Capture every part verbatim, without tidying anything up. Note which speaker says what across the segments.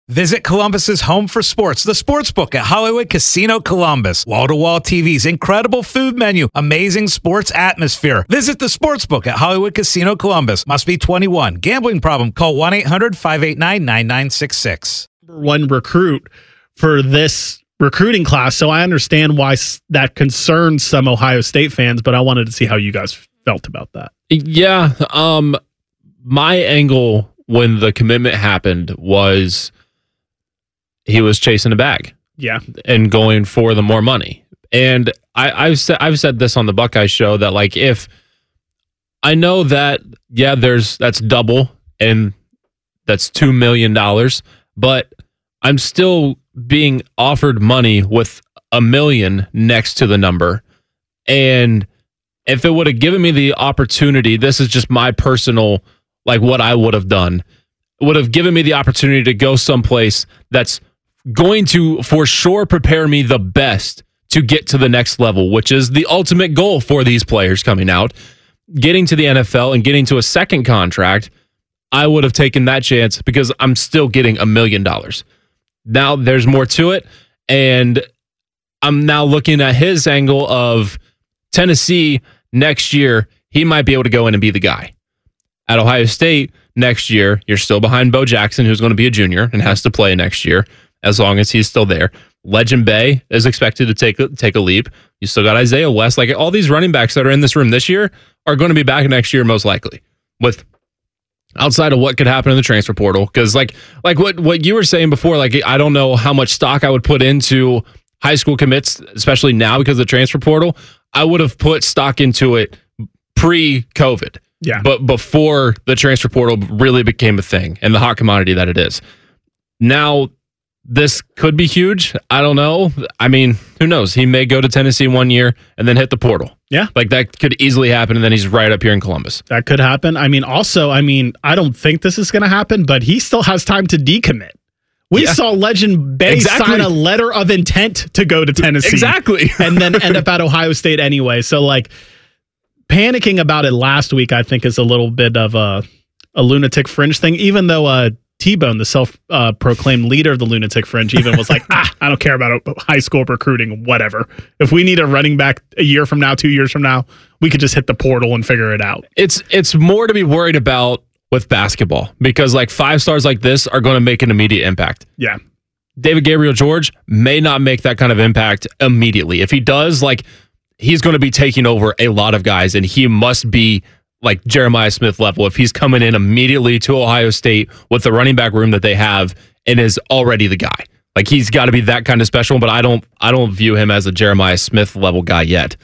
Speaker 1: Visit Columbus's home for sports, the Sportsbook at Hollywood Casino Columbus. Wall-to-wall T Vs, incredible food menu, amazing sports atmosphere. Visit the Sportsbook at Hollywood Casino Columbus. Must be twenty-one. Gambling problem? Call one eight hundred five eight nine nine nine six six.
Speaker 2: One recruit for this recruiting class, so I understand why that concerns some Ohio State fans, but I wanted to see how you guys felt about that.
Speaker 3: Yeah, um, my angle when the commitment happened was he was chasing a bag,
Speaker 2: yeah,
Speaker 3: and going for the more money. And I, I've said I've said this on the Buckeye Show that like if I know that yeah, there's that's double and that's two million dollars, but I'm still being offered money with a million next to the number, and if it would have given me the opportunity, this is just my personal like what I would have done, would have given me the opportunity to go someplace that's going to for sure prepare me the best to get to the next level, which is the ultimate goal for these players coming out, getting to the N F L and getting to a second contract. I would have taken that chance because I'm still getting a million dollars. Now there's more to it, and I'm now looking at his angle of Tennessee next year. He might be able to go in and be the guy. At Ohio State next year, you're still behind Bo Jackson, who's going to be a junior and has to play next year as long as he's still there. Legend Bay is expected to take a, take a leap. You still got Isaiah West. Like all these running backs that are in this room this year are going to be back next year most likely, with outside of what could happen in the transfer portal. Because like like what, what you were saying before, like I don't know how much stock I would put into high school commits, especially now because of the transfer portal. I would have put stock into it pre-COVID.
Speaker 2: Yeah.
Speaker 3: But before the transfer portal really became a thing and the hot commodity that it is. Now, this could be huge. I don't know. I mean, who knows? He may go to Tennessee one year and then hit the portal.
Speaker 2: Yeah.
Speaker 3: Like that could easily happen, and then he's right up here in Columbus.
Speaker 2: That could happen. I mean, also, I mean, I don't think this is going to happen, but he still has time to decommit. We yeah. saw Legend Bay exactly. sign a letter of intent to go to Tennessee.
Speaker 3: Exactly.
Speaker 2: And then end up at Ohio State anyway. So, like, panicking about it last week, I think, is a little bit of a, a lunatic fringe thing, even though uh, T-Bone, the self-proclaimed uh, leader of the lunatic fringe, even was like, ah, I don't care about high school recruiting, whatever. If we need a running back a year from now, two years from now, we could just hit the portal and figure it out.
Speaker 3: It's it's more to be worried about with basketball, because like five stars like this are going to make an immediate impact.
Speaker 2: Yeah.
Speaker 3: David Gabriel George may not make that kind of impact immediately. If he does, like, he's going to be taking over a lot of guys, and he must be like Jeremiah Smith level if he's coming in immediately to Ohio State with the running back room that they have and is already the guy. Like, he's got to be that kind of special, but I don't I don't view him as a Jeremiah Smith level guy yet.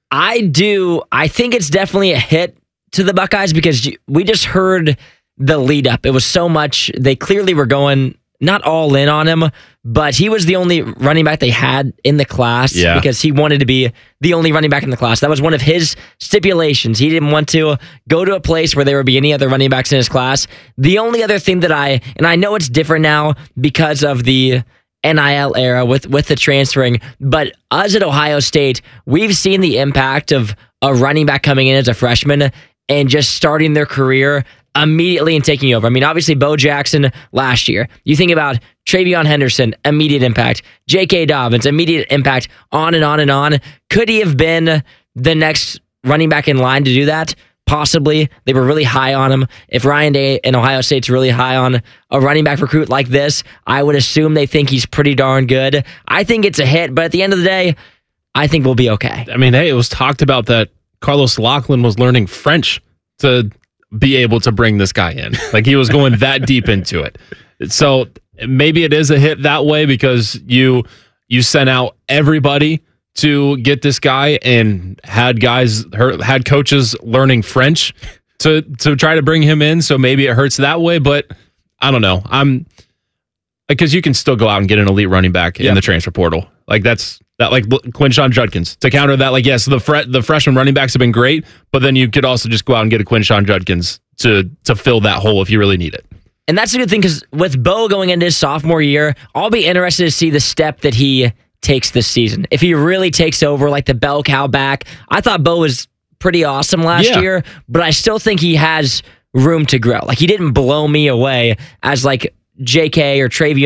Speaker 4: I do. I think it's definitely a hit to the Buckeyes because we just heard the lead up. It was so much. They clearly were going not all in on him, but he was the only running back they had in the class
Speaker 3: yeah.
Speaker 4: because he wanted to be the only running back in the class. That was one of his stipulations. He didn't want to go to a place where there would be any other running backs in his class. The only other thing that I, and I know it's different now because of the N I L era with, with the transferring, but us at Ohio State, we've seen the impact of a running back coming in as a freshman and just starting their career immediately and taking over. I mean, obviously, Bo Jackson last year. You think about Travion Henderson, immediate impact. J K. Dobbins, immediate impact, on and on and on. Could he have been the next running back in line to do that? Possibly. They were really high on him. If Ryan Day in Ohio State's really high on a running back recruit like this, I would assume they think he's pretty darn good. I think it's a hit, but at the end of the day, I think we'll be okay.
Speaker 3: I mean, hey, it was talked about that Carlos Lachlan was learning French to be able to bring this guy in. Like, he was going that deep into it. So maybe it is a hit that way because you you sent out everybody to get this guy and had guys had coaches learning French to to try to bring him in. So maybe it hurts that way, but I don't know. I'm because you can still go out and get an elite running back
Speaker 2: yep.
Speaker 3: in the transfer portal. Like that's that like Quinshon Judkins to counter that. Like, yes, the fre- the freshman running backs have been great, but then you could also just go out and get a Quinshon Judkins to to fill that hole if you really need it.
Speaker 4: And that's a good thing because with Bo going into his sophomore year, I'll be interested to see the step that he takes this season. If he really takes over like the bell cow back, I thought Bo was pretty awesome last
Speaker 3: yeah.
Speaker 4: year, but I still think he has room to grow. Like, he didn't blow me away as like J K or Travion